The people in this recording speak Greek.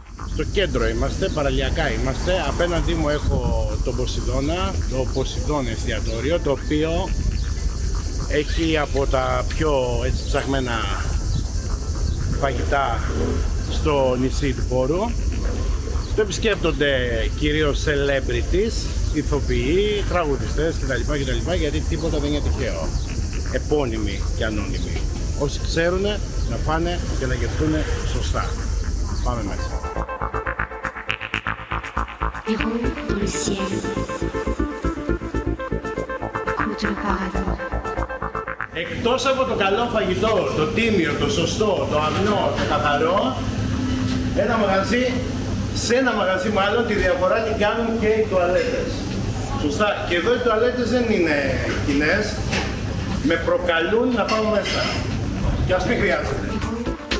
Στο κέντρο είμαστε, παραλιακά είμαστε. Απέναντί μου έχω τον Ποσειδώνα, το Ποσειδώνα εστιατόριο, το οποίο έχει από τα πιο έτσι ψαχμένα φαγητά στο νησί του Πόρου. Το επισκέπτονται κυρίως celebrities, ηθοποιοί, τραγουδιστές κτλ. Γιατί τίποτα δεν είναι τυχαίο. Επώνυμοι και ανώνυμοι. Όσοι ξέρουν να φάνε και να γευτούν σωστά. Πάμε μέσα. Εκτός από το καλό φαγητό, το τίμιο, το σωστό, το αμνό, το καθαρό, σε ένα μαγαζί μάλλον τη διαφορά την κάνουν και οι τουαλέτες. Σωστά. Και εδώ οι τουαλέτες δεν είναι κοινές, με προκαλούν να πάω μέσα. Και ας μην χρειάζεται.